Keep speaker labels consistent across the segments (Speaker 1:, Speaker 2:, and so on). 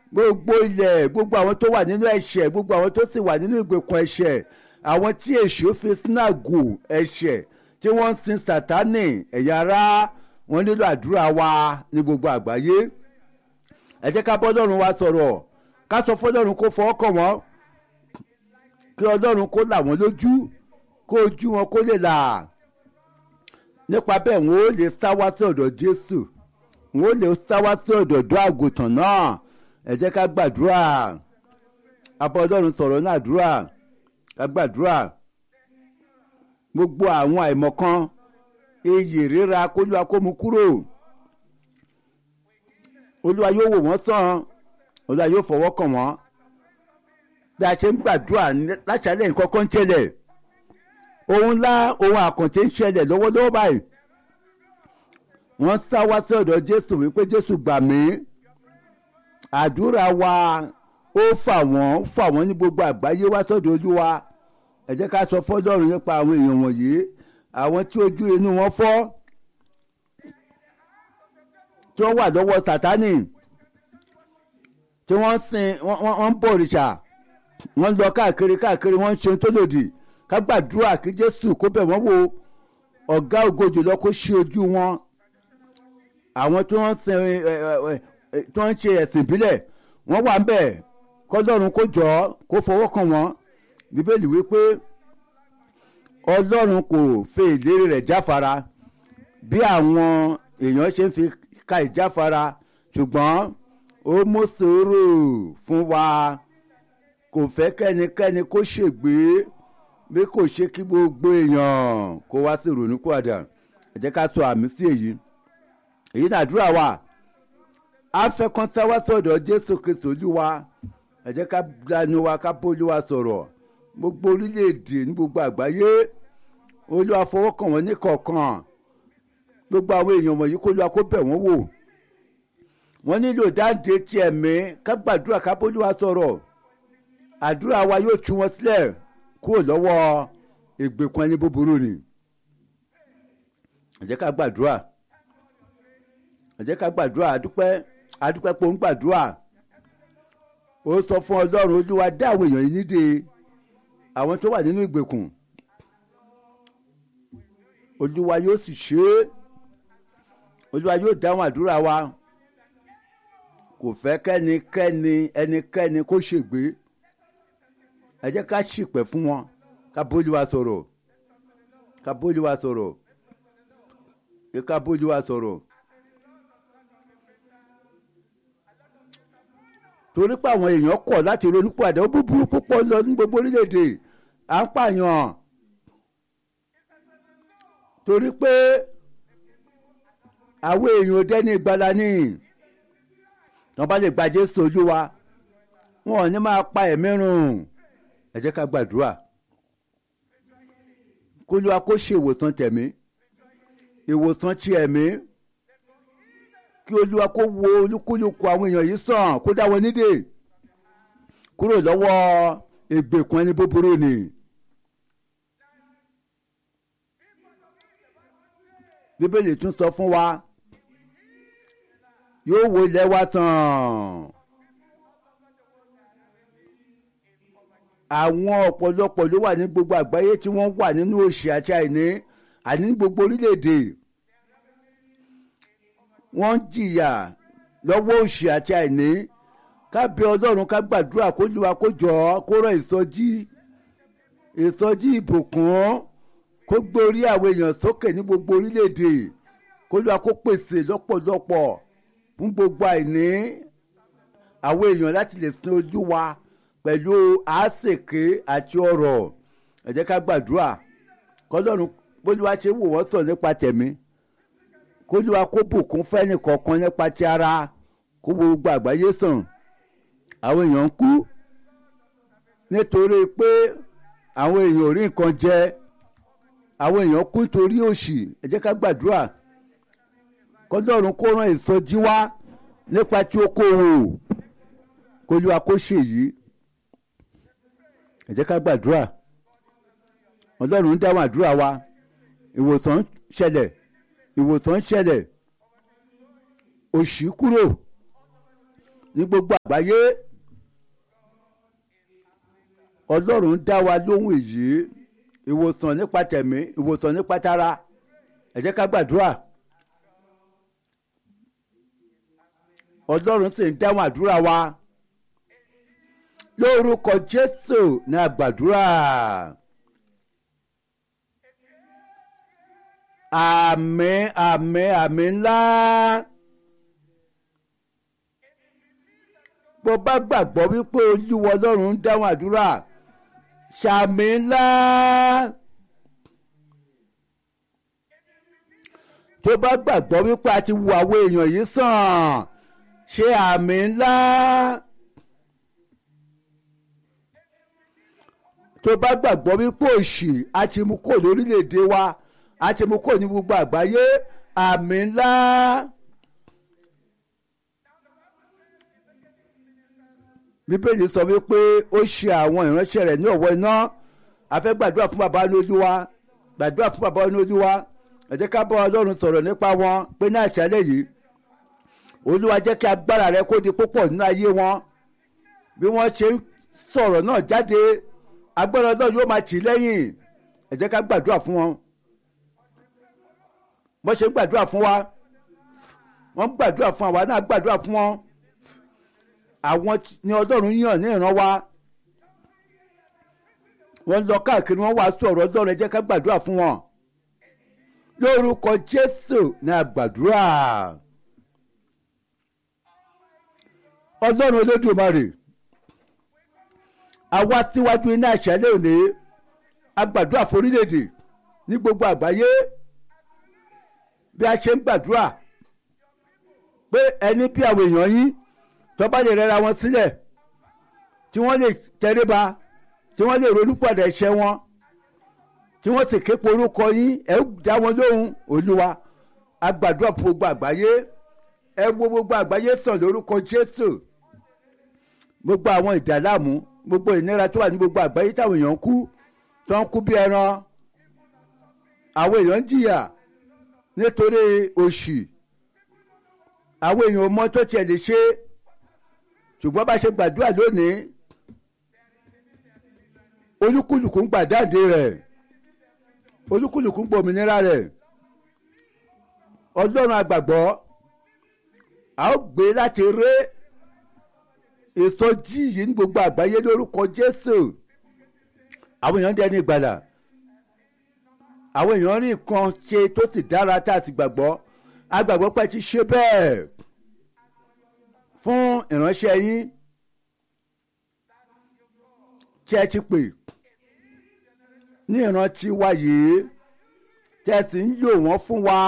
Speaker 1: gbogbo ilẹ̀, gbogbo àwọn tó wà nínú ẹ̀ṣẹ̀, gbogbo àwọn tó sì wà nínú ìgbèkùn ẹ̀ṣẹ̀, àwọn tí èṣù fi sínágù ẹ̀ṣẹ̀ tí wọ́n ń sin Sátánì, ẹ̀yà ara wọn nílò àdúrà wa ní gbogbo àgbáyé. Ẹ jẹ́ ká bọ́ Ọlọ́run wa sọ̀rọ̀, ká sọ fún Ọlọ́run kó fọwọ́ kàn wọ́n, kí Ọlọ́run kó là wọ́n lójú, kó ojú wọn kó lè là. Nípa bẹ́ẹ̀ wọn ó lè sá wá sí ọ̀dọ̀ Jésù, wọn ó lè sá wá sí ọ̀dọ̀ àgùntàn náà. Ẹ jẹ́ ká gbàdúrà, a bọ́ Ọlọ́run sọ̀rọ̀ ní àdúrà, ká gbàdúrà. Gbogbo àwọn àìmọ̀kan, iyì ríra k'Olúwa kó mú kúrò. Olúwa yóò wò wọ́n sàn, Olúwa yóò fọwọ́ kàn wọ́n. Bí a ṣe ń gbàdúrà láṣálẹ̀ nǹkan kan ń ṣẹlẹ̀, ohun ńlá, ohun àkànṣe ń ṣẹlẹ̀ lọ́wọ́lọ́wọ́ báyìí. Wọ́n sá wá sí ọ̀dọ̀ Jésù wípé Jésù gbà mí. Àdúrà wa ó fà wọ́n ní gbogbo àgbáyé wá sọ́dọ̀ Olúwa. Ẹ jẹ́ ká sọ fọ́lọ́run nípa àwọn èèyàn wọ̀nyí, àwọn tí ojú inú wọn fọ́, tí wọ́n wà lọ́wọ́ Sátánì, tí wọ́n ń bọ òrìṣà, wọ́n ń lọ káàkiri wọ́n ń ṣe ohun tó lòdì. Ká gbàdúrà kí Jésù kó bẹ̀ wọ́n wò, ọ̀gá ògo jùlọ kó ṣí ojú wọn. Àwọn tí wọ́n ń ṣe ẹ̀sìn ìbílẹ̀, wọ́n wà ń bẹ̀, k'Ọlọ́run kó jọ̀ọ́ kó fọwọ́ kàn wọ́n. Bíbélì wípé Ọlọ́run kò fi ìlérí rẹ̀ jáfara bí àwọn èèyàn ṣe ń fi ka ìjáfara, ṣùgbọ́n ó mú sùúrù fún wa, kò fẹ́ kẹ́nikẹ́ni kó ṣègbé, bí kò ṣe kí gbogbo èèyàn kó wá sí ìrònúpìwàdà. Ẹ jẹ́ ká sọ àmì sí èyí. Èyí ni àdúrà wa. A fẹ́ kán sá wá sọ́dọ̀ Jésù Kristi Olúwa. Ẹ jẹ́ ká dánú wa, ká bá Olúwa sọ̀rọ̀. Gbogbo orílẹ̀-èdè ní gbogbo àgbáyé, Olúwa fọwọ́ kàn wọ́n ní kọ̀ọ̀kan. Gbogbo àwọn èèyàn wọ̀nyí kó Olúwa kó bẹ̀ wọ́n wò. Wọ́n nílò dáǹdè ti ẹ̀mí, ká gbàdúrà, ká bá Olúwa sọ̀rọ̀. Àdúrà wa yóò tú wọn sílẹ̀ kúrò lọ́wọ́ ìgbèkùn ẹni búburú ni. Ẹ jẹ́ ká gbàdúrà, ẹ jẹ́ ká gbàdúrà. Adúpẹ́ pé ó ń gbàdúrà. Ó sọ fún Ọlọ́run, Olúwa dá àwọn èèyàn yìí nídè, àwọn tó wà nínú ìgbèkùn. Olúwa yóò sì ṣe é. Olúwa yóò dáhùn àdúrà wa. Kò fẹ́ ẹnikẹ́ni kó ṣègbé. Ẹ jẹ́ ká ṣìpẹ̀ fún wọn, ká bá Olúwa sọ̀rọ̀, ká bá Olúwa sọ̀rọ̀, ká bá Olúwa sọ̀rọ̀. Torí pé àwọn èèyàn kọ̀ láti ronúpìwàdà, ó búburú púpọ̀ lọ ní gbogbo orílẹ̀-èdè. À ń pààyàn torí pé àwọn èèyàn dẹ́ni ìgbàlà ni. Wọ́n bá lè gba Jésù Olúwa, wọn ò ní máa pa ẹ̀mí run. Ẹ jẹ́ ká gbàdúrà kó Olúwa kó ṣe ìwòsàn tẹ̀mí, ìwòsàn ti ẹ̀mí, kí Olúwa kó wo olúkúlùkù àwọn èèyàn yìí sàn, kó dá wọn nídè kúrò lọ́wọ́ ìgbèkùn ẹni búburú ni. Bíbélì tún sọ fún wa, yóò wo ilẹ̀ wa sàn. Àwọn ọ̀pọ̀lọpọ̀ ló wà ní gbogbo àgbáyé tí wọ́n wà nínú òṣì àti àìní, àní ní gbogbo orílẹ̀-èdè. Wọ́n ń jìyà lọ́wọ́ òṣì àti àìní. Ká bẹ̀ Ọlọ́run, ká gbàdúrà kó Olúwa kó jọ̀ọ́ kó rán ìsọjí ìbùkún, kó gbé orí àwọn èèyàn sókè ní gbogbo orílẹ̀-èdè, kó Olúwa kó pèsè lọ́pọ̀lọpọ̀ fún gbogbo àìní àwọn èèyàn láti lè sin Olúwa pẹ̀lú àásèké àti ọrọ̀. Ẹ jẹ́ ká gbàdúrà k'Ọlọ́run b'Olúwa ṣe wò wọ́n sàn nípa tẹ̀mí, k'Olúwa kó bùkún fẹ́ni kọ̀ọ̀kan nípa ti ara, kó wo gbogbo àgbáyé sàn. Àwọn èèyàn ń kú nítorí pé àwọn èèyàn ò rí nǹkan jẹ, àwọn èèyàn kú nítorí òṣì. Ẹ jẹ́ ká gbàdúrà k'Ọlọ́run kó rán ìsọjí wá nípa tí okòwò, k'Olúwa kó ṣèyí. Ẹ jẹ́ ká gbàdúrà. Ọlọ́run ń dáhùn àdúrà wa. Ìwòsàn ṣẹlẹ̀, òṣì kúrò ní gbogbo àgbáyé ọlọ́run dá wa lóhùn èyí ìwòsàn nípa tẹ̀mí ìwòsàn nípa tara ẹ jẹ́ ká gbàdúrà ọlọ́run sì ń dáhùn àdúrà wa lórúkọ Jésù ní àgbàdúrà àmín àmín àmín ńlá bó bá gbàgbọ́ wípé Olúwa ọlọ́run ń dáhùn àdúrà ṣàmì ńlá tó bá gbàgbọ́ wípé a ti wo àwọn èèyàn yìí sàn ṣe àmì ńlá tó bá gbàgbọ́ wípé òṣì a ti mú kó lórílẹ̀‐èdè wa a ti mú kó ní gbogbo àgbáyé àmì ńlá. Bíbélì sọ wípé ó ṣe àwọn ìránṣẹ́ rẹ̀ ní ọ̀wọ́ iná a fẹ́ gbàdúrà fún bàbá ní Olúwa gbàdúrà fún bàbá ní Olúwa ẹ jẹ́ ká bá Ọlọ́run sọ̀rọ̀ nípa wọn pé ní àṣálẹ́ yìí Olúwa jẹ́ kí agbára rẹ kó di púpọ̀ nínú ayé wọn bí wọ́n ṣe ń sọ̀rọ̀ náà jáde agbára Ọlọ́run yóò máa tì í lẹ́yìn ẹ jẹ́ ká gbàdúrà fún wọn wọ́n ṣe ń gbàdúrà fún wa wọ́n ń gbàdúrà fún àwa náà gbàdúrà fún wọn àwọn ni Ọlọ́run yàn ní ìran wa wọ́n lọ káàkiri wọ́n wàásù ọ̀rọ̀ Ọlọ́run ẹ jẹ́ ká gbàdúrà fún wọn lórúkọ Jésù ní àgbàdúrà Ọlọ́run Olódùmarè àwa síwájú iná àṣálẹ́ òní àgbàdúrà forílẹ̀-èdè ní gbogbo àgbáyé bí a ṣe ń gbàdúrà pé ẹni bí àwọn èèyàn yín tó bá lè rẹra wọn sílẹ̀ tí wọ́n lè tẹríba tí wọ́n lè ronúpọ̀dà ẹ̀ṣẹ̀ wọn tí wọ́n sì ké pe orúkọ yín ẹ dá wọn lóhùn Olúwa a gbàdúrà fún gbogbo àgbáyé ẹ wo gbogbo àgbáyé sàn lórúkọ Jésù gbogbo àwọn ìdàlámù gbogbo ìnira tó wà ní gbogbo àgbáyé táwọn èèyàn kú tó ń kú bí ẹran àwọn èèyàn ń jìyà nítorí òṣì àwọn èèyàn mọ tó tiẹ̀ lè ṣe ṣùgbọ́n bá ṣe gbàdúrà lónìí olúkúlùkù ń gbàdáǹdè rẹ̀ olúkúlùkù ń gbòmìnira rẹ̀ Ọlọ́run àgbàgbọ́ a ó gbé láti ré ìsọjí yìí ní gbogbo àgbáyé lórúkọ Jésù àwọn èèyàn dẹni ìgbàlà àwọn èèyàn rí nǹkan ṣe tó sì dára tá a sì gbàgbọ́ a gbàgbọ́ pé ti ṣe bẹ́ẹ̀ fún ìránṣẹ́ yín tí ẹ ti pè ní ìrántí wa yìí tí ẹ sì ń lò wọ́n fún wa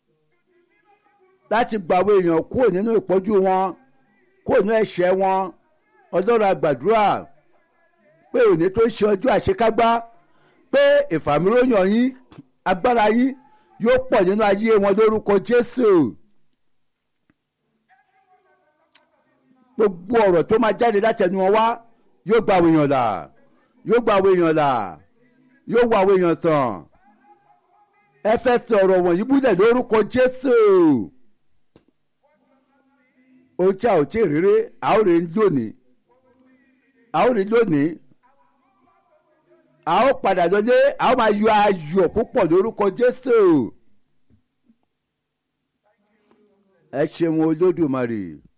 Speaker 1: láti gbàwé èèyàn kúrò nínú ìpọ́jú wọn kúrò nínú ẹ̀ṣẹ̀ wọn Ọlọ́run àgbàdúrà pé òní tó ṣe ọjọ́ àṣekágbá pé ìfàmìróyàn yín agbára yín yóò pọ̀ nínú ayé wọn lórúkọ Jésù. Gbogbo ọ̀rọ̀ tó máa jáde láti ẹnu wọn wá yóò gba àwọn èèyàn là yóò gba àwọn èèyàn là yóò wọ àwọn èèyàn sàn ẹ fẹ́ sọ ọ̀rọ̀ wọ̀nyí múlẹ̀ lórúkọ Jésù. Ohun tí a ò tí ì rere a ó rí lónìí a ó rí lónìí a ó padà lọlé a ó máa yọ ayọ̀ púpọ̀ lórúkọ Jésù. Ẹ ṣeun Olódùmarè.